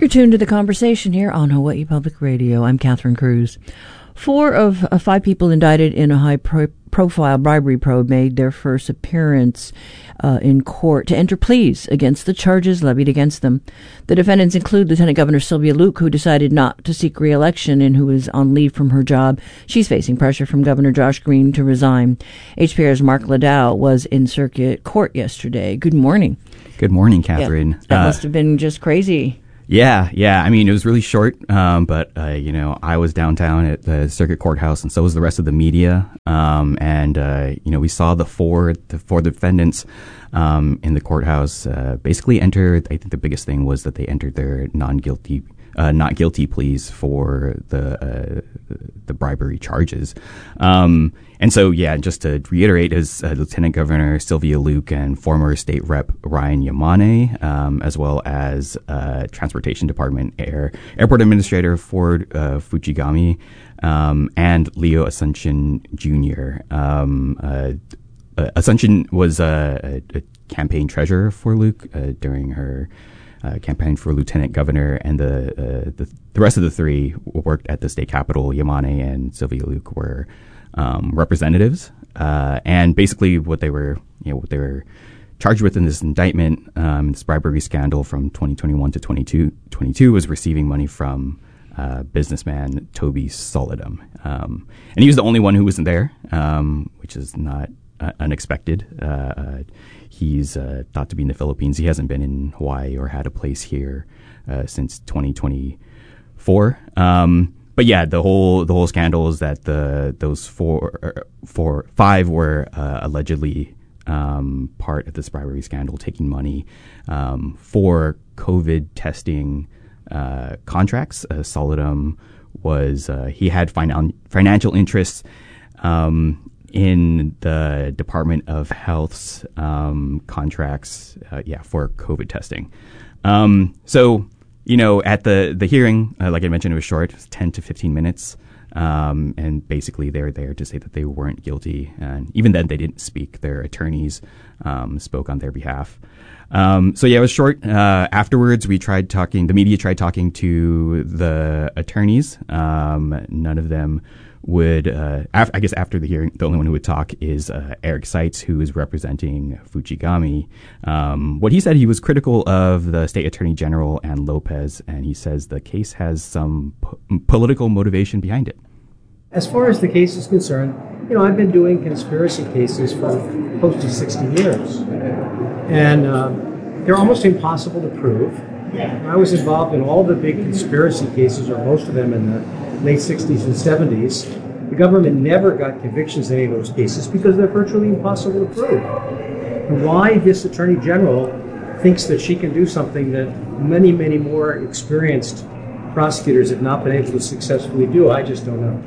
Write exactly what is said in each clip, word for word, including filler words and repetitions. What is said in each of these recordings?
You're tuned to The Conversation here on Hawaii Public Radio. I'm Catherine Cruz. Four of uh, five people indicted in a high-profile bribery probe made their first appearance uh, in court to enter pleas against the charges levied against them. The defendants include Lieutenant Governor Sylvia Luke, who decided not to seek re-election and who is on leave from her job. She's facing pressure from Governor Josh Green to resign. H P R's Mark Ladau was in circuit court yesterday. Good morning. Good morning, Catherine. Yeah, that uh, must have been just crazy. Yeah, yeah. I mean, it was really short, um, but, uh, you know, I was downtown at the circuit courthouse, and so was the rest of the media. Um, and, uh, you know, we saw the four, the four defendants um, in the courthouse uh, basically enter. I think the biggest thing was that they entered their non-guilty Uh, not guilty pleas for the uh, the bribery charges. Um, and so, yeah, just to reiterate, as uh, Lieutenant Governor Sylvia Luke and former State Rep Ryan Yamane, um, as well as uh, Transportation Department Air Airport Administrator Ford uh, Fujigami, um, and Leo Asuncion Junior Um, uh, uh, Asuncion was uh, a, a campaign treasurer for Luke uh, during her Uh, campaign for lieutenant governor, and the, uh, the the rest of the three worked at the state capitol. Yamane and Sylvia Luke were um, representatives, uh, and basically what they were, you know, what they were charged with in this indictment, um, this bribery scandal from twenty twenty-one to twenty twenty-two, was receiving money from uh, businessman Toby Solidum, um, and he was the only one who wasn't there, um, which is not uh, unexpected. Uh, uh, He's uh, thought to be in the Philippines. He hasn't been in Hawaii or had a place here uh, since twenty twenty-four. Um, but yeah, the whole the whole scandal is that the those four, four five were uh, allegedly um, part of this bribery scandal, taking money um, for COVID testing uh, contracts. Uh, Solidum was uh, he had finan- financial interests Um, in the Department of Health's um, contracts, uh, yeah, for COVID testing. Um, so, you know, at the, the hearing, uh, like I mentioned, it was short, it was ten to fifteen minutes. Um, and basically they were there to say that they weren't guilty. And even then they didn't speak. Their attorneys um, spoke on their behalf. Um, so yeah, it was short. Uh, afterwards, we tried talking, the media tried talking to the attorneys. Um, none of them would, uh, af- I guess after the hearing, the only one who would talk is uh, Eric Seitz, who is representing Fujigami. Um, what he said, he was critical of the state attorney general and Lopez, and he says the case has some po- political motivation behind it. As far as the case is concerned, you know, I've been doing conspiracy cases for close to sixty years, and uh, they're almost impossible to prove. I was involved in all the big conspiracy cases, or most of them, in the late sixties and seventies. The government never got convictions in any of those cases because they're virtually impossible to prove. And why this attorney general thinks that she can do something that many, many more experienced prosecutors have not been able to successfully do, I just don't know.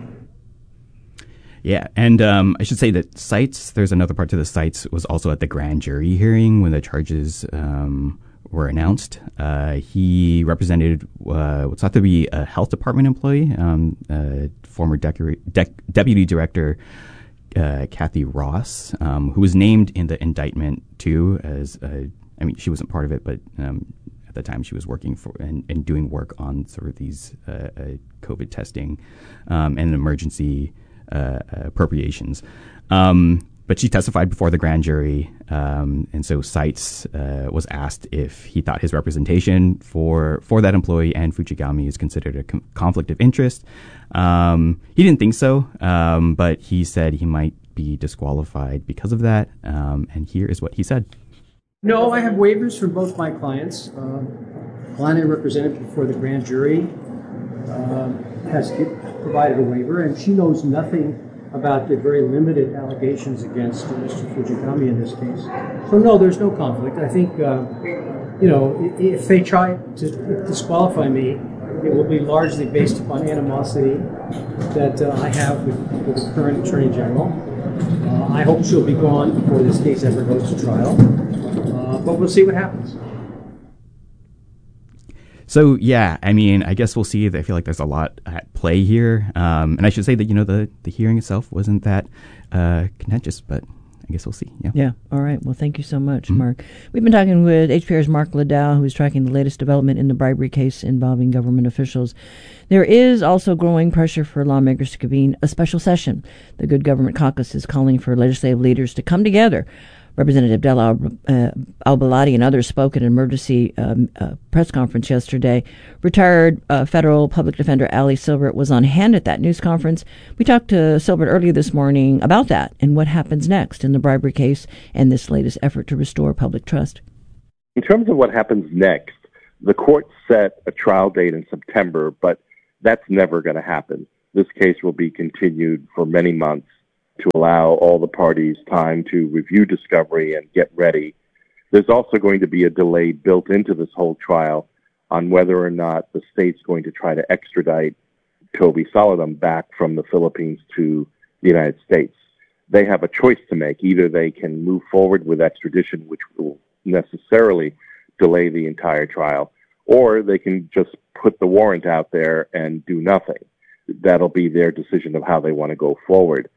Yeah, and um, I should say that Seitz, there's another part to the Seitz, was also at the grand jury hearing when the charges um, were announced. Uh, he represented uh, what's thought to be a health department employee, um, uh, former de- de- deputy director uh, Kathy Ross, um, who was named in the indictment too. As uh, I mean, she wasn't part of it, but um, at the time she was working for and, and doing work on sort of these uh, uh, COVID testing um, and emergency uh, appropriations. Um, But she testified before the grand jury, um, and so Seitz uh, was asked if he thought his representation for for that employee and Fujigami is considered a com- conflict of interest. Um, he didn't think so, um, but he said he might be disqualified because of that, um, and here is what he said. No, I have waivers from both my clients. Uh, client I represented before the grand jury uh, has provided a waiver, and she knows nothing about the very limited allegations against uh, Mister Fujigami in this case. So no, there's no conflict. I think, uh, you know, if they try to disqualify me, it will be largely based upon animosity that uh, I have with, with the current Attorney General. Uh, I hope she'll be gone before this case ever goes to trial, uh, but we'll see what happens. So, yeah, I mean, I guess we'll see. I feel like there's a lot at play here. Um, and I should say that, you know, the, the hearing itself wasn't that uh, contentious, but I guess we'll see. Yeah. Yeah. All right. Well, thank you so much, mm-hmm. Mark. We've been talking with H P R's Mark Liddell, who is tracking the latest development in the bribery case involving government officials. There is also growing pressure for lawmakers to convene a special session. The Good Government Caucus is calling for legislative leaders to come together. Representative Del uh, Al-Baladi and others spoke at an emergency um, uh, press conference yesterday. Retired uh, federal public defender Ali Silbert was on hand at that news conference. We talked to Silbert earlier this morning about that and what happens next in the bribery case and this latest effort to restore public trust. In terms of what happens next, the court set a trial date in September, but that's never going to happen. This case will be continued for many months to allow all the parties time to review discovery and get ready. There's also going to be a delay built into this whole trial on whether or not the state's going to try to extradite Toby Solodom back from the Philippines to the United States. They have a choice to make. Either they can move forward with extradition, which will necessarily delay the entire trial, or they can just put the warrant out there and do nothing. That'll be their decision of how they want to go forward.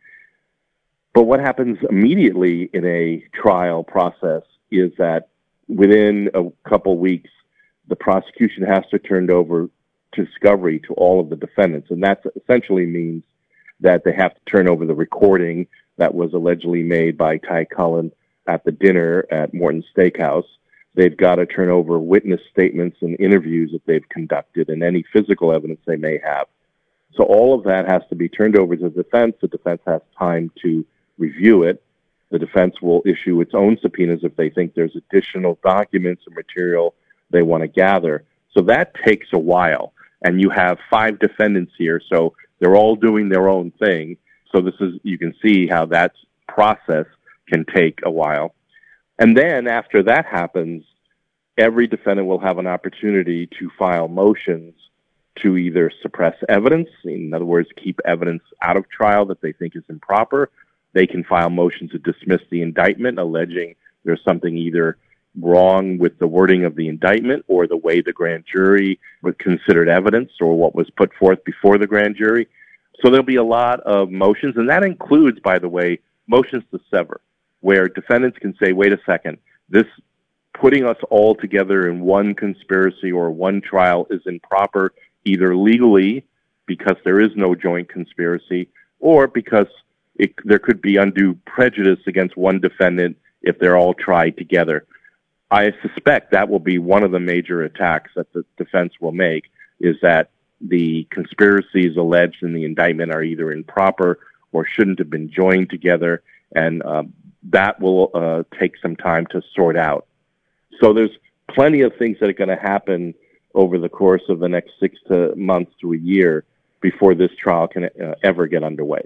But what happens immediately in a trial process is that within a couple weeks, the prosecution has to turn over discovery to all of the defendants. And that essentially means that they have to turn over the recording that was allegedly made by Ty Cullen at the dinner at Morton's Steakhouse. They've got to turn over witness statements and interviews that they've conducted and any physical evidence they may have. So all of that has to be turned over to the defense. The defense has time to review it. The defense will issue its own subpoenas if they think there's additional documents or material they want to gather. So that takes a while. And you have five defendants here, so they're all doing their own thing. So this is, you can see how that process can take a while. And then after that happens, every defendant will have an opportunity to file motions to either suppress evidence, in other words, keep evidence out of trial that they think is improper. They can file motions to dismiss the indictment, alleging there's something either wrong with the wording of the indictment or the way the grand jury considered evidence or what was put forth before the grand jury. So there'll be a lot of motions, and that includes, by the way, motions to sever, where defendants can say, wait a second, this putting us all together in one conspiracy or one trial is improper, either legally because there is no joint conspiracy or because It, there could be undue prejudice against one defendant if they're all tried together. I suspect that will be one of the major attacks that the defense will make, is that the conspiracies alleged in the indictment are either improper or shouldn't have been joined together, and uh, that will uh, take some time to sort out. So there's plenty of things that are going to happen over the course of the next six to months to a year before this trial can uh, ever get underway.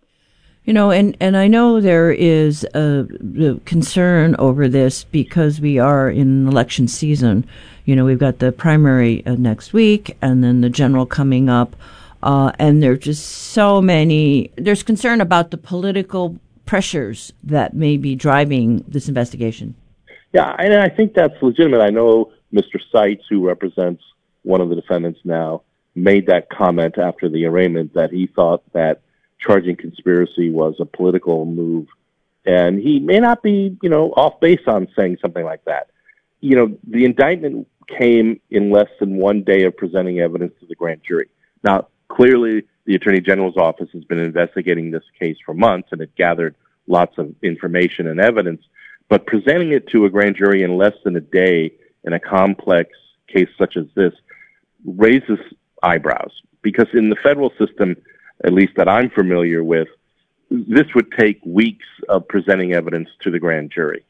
You know, and, and I know there is a, a concern over this because we are in election season. You know, we've got the primary uh, next week and then the general coming up. Uh, and there's just so many, there's concern about the political pressures that may be driving this investigation. Yeah, and I think that's legitimate. I know Mister Seitz, who represents one of the defendants now, made that comment after the arraignment that he thought that charging conspiracy was a political move. And he may not be, you know, off base on saying something like that. You know, the indictment came in less than one day of presenting evidence to the grand jury. Now, clearly, the Attorney General's office has been investigating this case for months, and it gathered lots of information and evidence. But presenting it to a grand jury in less than a day in a complex case such as this raises eyebrows. Because in the federal system, at least that I'm familiar with, this would take weeks of presenting evidence to the grand jury.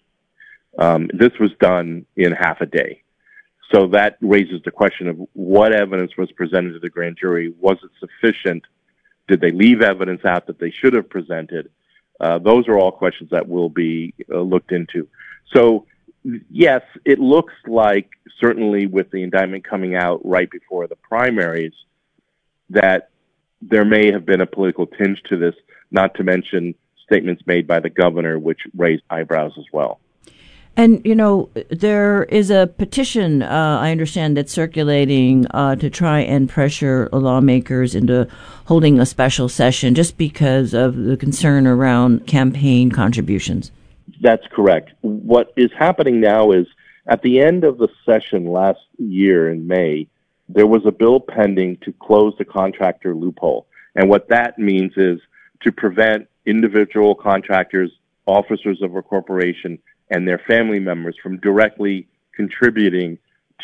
Um, this was done in half a day. So that raises the question of what evidence was presented to the grand jury. Was it sufficient? Did they leave evidence out that they should have presented? Uh, those are all questions that will be uh, looked into. So, yes, it looks like, certainly with the indictment coming out right before the primaries, that there may have been a political tinge to this, not to mention statements made by the governor, which raised eyebrows as well. And, you know, there is a petition, uh, I understand, that's circulating uh, to try and pressure lawmakers into holding a special session just because of the concern around campaign contributions. That's correct. What is happening now is at the end of the session last year in May, there was a bill pending to close the contractor loophole. And what that means is to prevent individual contractors, officers of a corporation, and their family members from directly contributing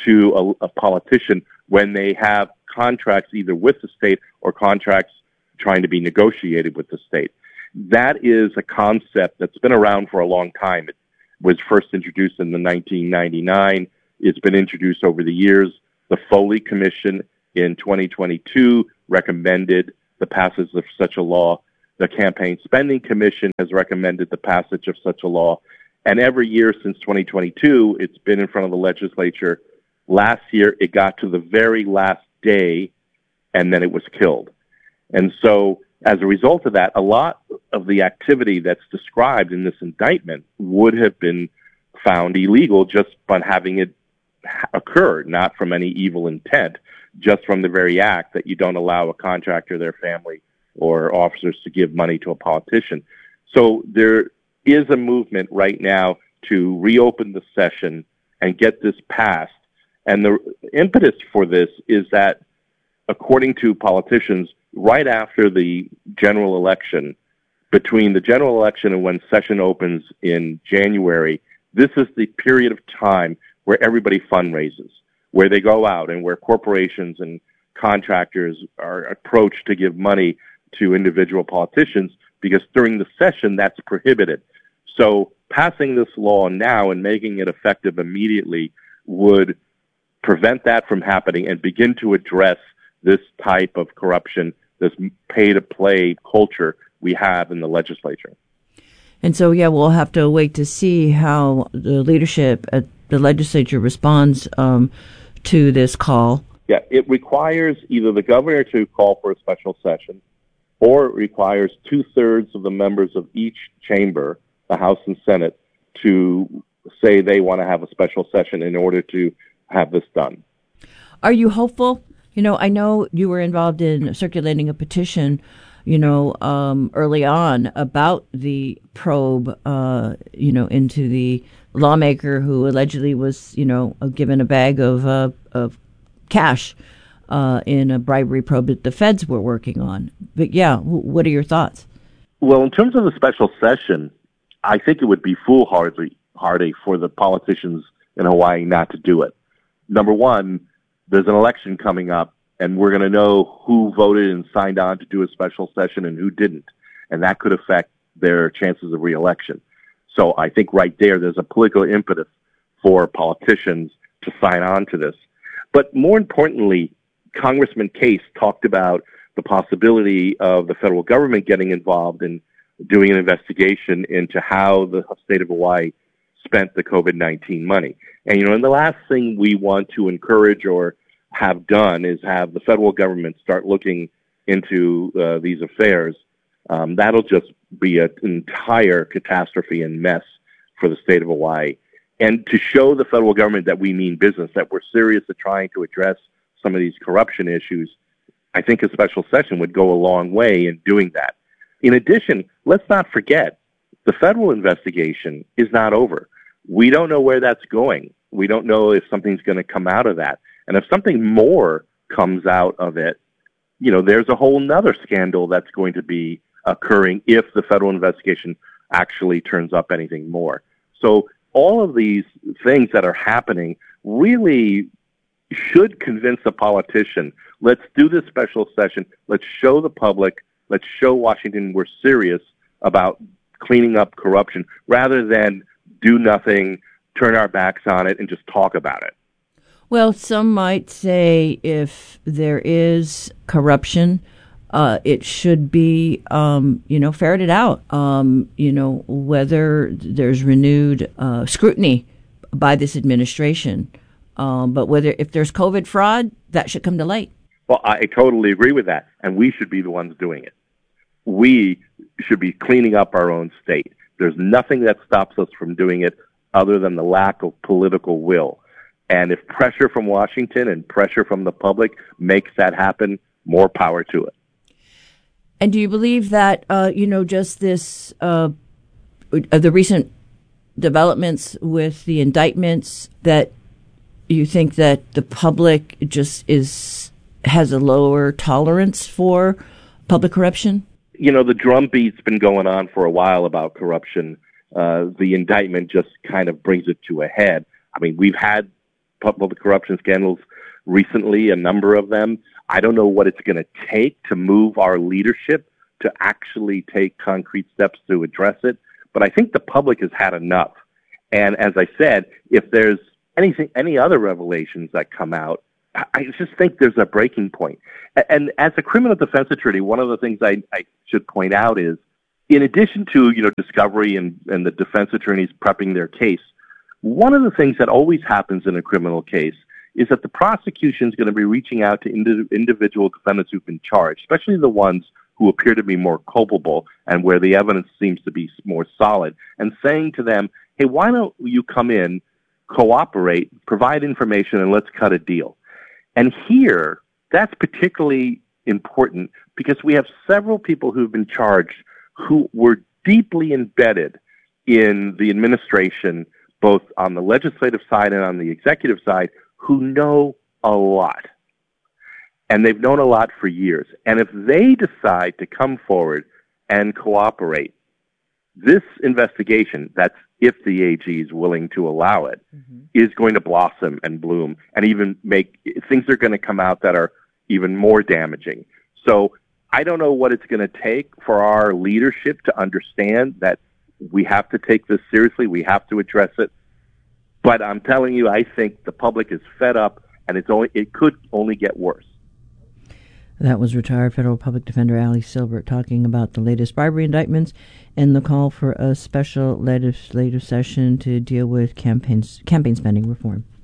to a, a politician when they have contracts either with the state or contracts trying to be negotiated with the state. That is a concept that's been around for a long time. It was first introduced in the nineteen ninety-nine. It's been introduced over the years. The Foley Commission in twenty twenty-two recommended the passage of such a law. The Campaign Spending Commission has recommended the passage of such a law. And every year since twenty twenty-two, it's been in front of the legislature. Last year, it got to the very last day, and then it was killed. And so, as a result of that, a lot of the activity that's described in this indictment would have been found illegal just by having it occur, not from any evil intent, just from the very act that you don't allow a contractor, their family, or officers to give money to a politician. So there is a movement right now to reopen the session and get this passed. And the impetus for this is that, according to politicians, right after the general election, between the general election and when session opens in January, this is the period of time where everybody fundraises, where they go out and where corporations and contractors are approached to give money to individual politicians, because during the session, that's prohibited. So passing this law now and making it effective immediately would prevent that from happening and begin to address this type of corruption, this pay-to-play culture we have in the legislature. And so, yeah, we'll have to wait to see how the leadership at the legislature responds um, to this call. Yeah, it requires either the governor to call for a special session, or it requires two-thirds of the members of each chamber, the House and Senate, to say they want to have a special session in order to have this done. Are you hopeful? You know, I know you were involved in circulating a petition, you know, um, early on about the probe, uh, you know, into the lawmaker who allegedly was, you know, given a bag of uh, of cash uh, in a bribery probe that the feds were working on. But yeah, w- what are your thoughts? Well, in terms of the special session, I think it would be foolhardy hardy for the politicians in Hawaii not to do it. Number one, there's an election coming up, and we're going to know who voted and signed on to do a special session and who didn't, and that could affect their chances of reelection. So I think right there, there's a political impetus for politicians to sign on to this. But more importantly, Congressman Case talked about the possibility of the federal government getting involved in doing an investigation into how the state of Hawaii spent the COVID nineteen money. And, you know, and the last thing we want to encourage or have done is have the federal government start looking into uh, these affairs. Um, that'll just be an entire catastrophe and mess for the state of Hawaii. And to show the federal government that we mean business, that we're serious at trying to address some of these corruption issues, I think a special session would go a long way in doing that. In addition, let's not forget, the federal investigation is not over. We don't know where that's going. We don't know if something's going to come out of that. And if something more comes out of it, you know, there's a whole nother scandal that's going to be occurring if the federal investigation actually turns up anything more. So all of these things that are happening really should convince a politician, let's do this special session, let's show the public, let's show Washington we're serious about cleaning up corruption, rather than do nothing, turn our backs on it, and just talk about it. Well, some might say if there is corruption, uh, it should be, um, you know, ferreted out. Um, you know, whether there's renewed uh, scrutiny by this administration. Um, but whether if there's COVID fraud, that should come to light. Well, I totally agree with that, and we should be the ones doing it. We should be cleaning up our own state. There's nothing that stops us from doing it other than the lack of political will. And if pressure from Washington and pressure from the public makes that happen, more power to it. And do you believe that, uh, you know, just this, uh, the recent developments with the indictments that you think that the public just is has a lower tolerance for public corruption? You know, the drumbeat's been going on for a while about corruption. Uh, the indictment just kind of brings it to a head. I mean, we've had public corruption scandals recently, a number of them. I don't know what it's going to take to move our leadership to actually take concrete steps to address it. But I think the public has had enough. And as I said, if there's anything, any other revelations that come out, I just think there's a breaking point. And as a criminal defense attorney, one of the things I, I should point out is, in addition to, you know, discovery and, and the defense attorneys prepping their case, one of the things that always happens in a criminal case is that the prosecution is going to be reaching out to indi- individual defendants who've been charged, especially the ones who appear to be more culpable and where the evidence seems to be more solid, and saying to them, hey, why don't you come in, cooperate, provide information, and let's cut a deal. And here, that's particularly important because we have several people who've been charged who were deeply embedded in the administration, both on the legislative side and on the executive side, who know a lot. And they've known a lot for years. And if they decide to come forward and cooperate, this investigation, that's if the A G is willing to allow it, mm-hmm. is going to blossom and bloom and even make things are going to come out that are even more damaging. So I don't know what it's going to take for our leadership to understand that we have to take this seriously. We have to address it. But I'm telling you, I think the public is fed up, and it's only it could only get worse. That was retired federal public defender Ali Silbert talking about the latest bribery indictments and the call for a special legislative session to deal with campaign, campaign spending reform.